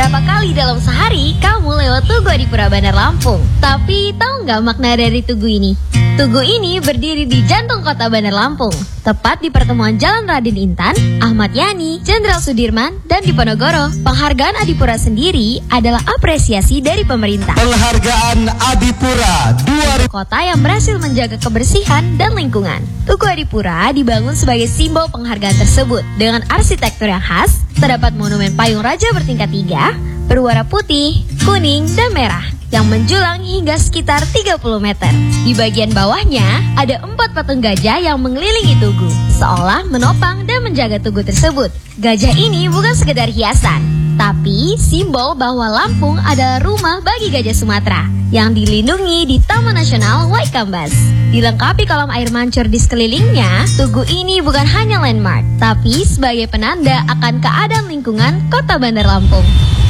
Berapa kali dalam sehari kamu lewat Tugu Adipura Bandar Lampung? Tapi tahu nggak makna dari Tugu ini? Tugu ini berdiri di jantung kota Bandar Lampung, tepat di pertemuan Jalan Raden Intan, Ahmad Yani, Jenderal Sudirman, dan Diponegoro. Penghargaan Adipura sendiri adalah apresiasi dari pemerintah. Penghargaan Adipura 2000 Kota yang berhasil menjaga kebersihan dan lingkungan. Tugu Adipura dibangun sebagai simbol penghargaan tersebut. Dengan arsitektur yang khas, terdapat monumen payung raja bertingkat 3, berwarna putih, kuning, dan merah, yang menjulang hingga sekitar 30 meter. Di bagian bawahnya, ada 4 patung gajah yang mengelilingi Tugu, seolah menopang dan menjaga Tugu tersebut. Gajah ini bukan sekedar hiasan, tapi simbol bahwa Lampung adalah rumah bagi gajah Sumatera yang dilindungi di Taman Nasional Waikambas. Dilengkapi kolam air mancur di sekelilingnya, Tugu ini bukan hanya landmark, tapi sebagai penanda akan keadaan lingkungan Kota Bandar Lampung.